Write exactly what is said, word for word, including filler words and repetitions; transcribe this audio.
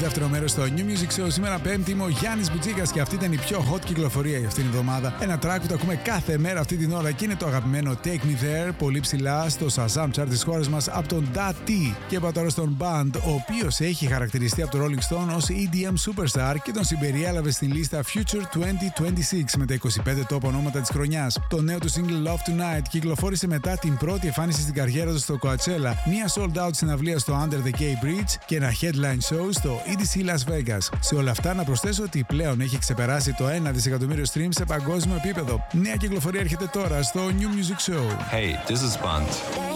δεύτερο μέρος στο New Music Show. Σήμερα Πέμπτη είμαι ο Γιάννης Μπουτζίκας και αυτή ήταν η πιο hot κυκλοφορία για αυτήν την εβδομάδα. Ένα track που το ακούμε κάθε μέρα αυτή την ώρα και είναι το αγαπημένο Take Me There, πολύ ψηλά στο Shazam Chart της χώρας μας από τον Da T. Και είπα τώρα στον Band, ο οποίος έχει χαρακτηριστεί από το Rolling Stone ως ι ντι εμ Superstar και τον συμπεριέλαβε στην λίστα Future είκοσι είκοσι έξι με τα είκοσι πέντε top ονόματα της χρονιάς. Το νέο του single Love Tonight κυκλοφόρησε μετά την πρώτη εμφάνιση στην καριέρα του στο Coachella, μία sold out συναυλία στο Under the Gay Bridge και ένα headline show στο ι ντι σι Las Vegas. Σε όλα αυτά να προσθέσω ότι πλέον έχει ξεπεράσει το ένα δισεκατομμύριο stream σε παγκόσμιο επίπεδο. Νέα κυκλοφορία έρχεται τώρα στο New Music Show. Hey, this is Band.